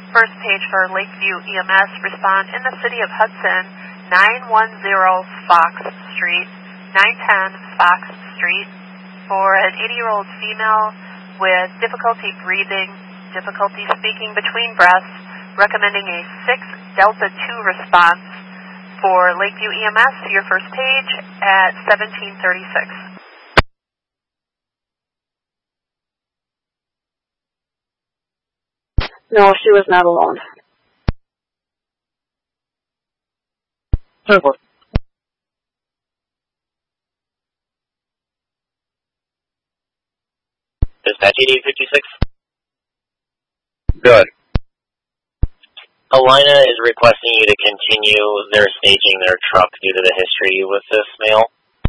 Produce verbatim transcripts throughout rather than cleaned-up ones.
First page for Lakeview E M S, respond in the city of Hudson, nine one zero Fox Street, nine ten Fox Street, for an eighty-year-old female with difficulty breathing, difficulty speaking between breaths, recommending a six Delta two response for Lakeview E M S to your first page at seventeen thirty-six. No, she was not alone. Dispatch eighty-eight fifty-six. Good. Alina is requesting you to continue their staging their truck due to the history with this male.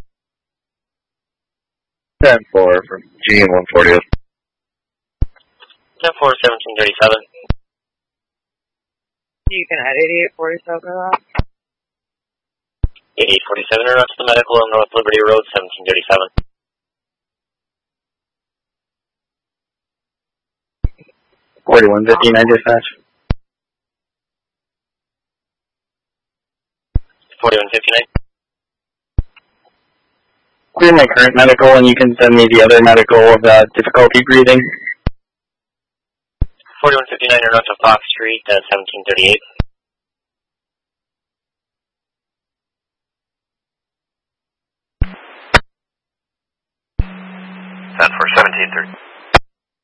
ten four from G one fortieth. ten four, seventeen thirty-seven. You can add eighty-eight forty-seven to that. eighty-eight forty-seven, or not to the medical on North Liberty Road, seventeen thirty-seven. forty-one fifty-nine dispatch. forty-one fifty-nine. Clear my current medical and you can send me the other medical of uh, difficulty breathing. forty-one fifty-nine, or not to Fox Street, uh, seventeen thirty-eight. ten for seventeen thirty.